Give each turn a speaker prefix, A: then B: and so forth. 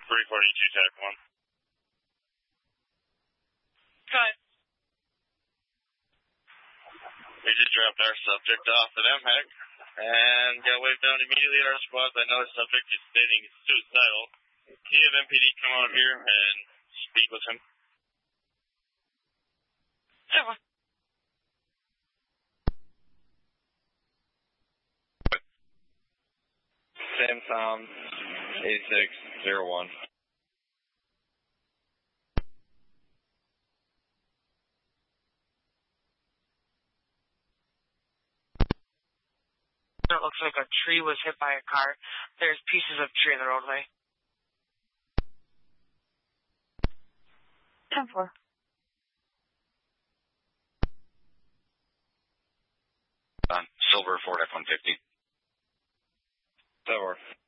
A: 342 TAC 1.
B: Cut.
A: We just dropped our subject off at MHEC and got waved down immediately at our squad by another subject just stating he's suicidal. Can you have MPD come out here and speak with him?
B: Sure.
A: Sam Tom, 8601.
B: It looks like a tree was hit by a car. There's pieces of tree in the roadway.
C: 10-4.
A: Silver Ford F-150. Silver.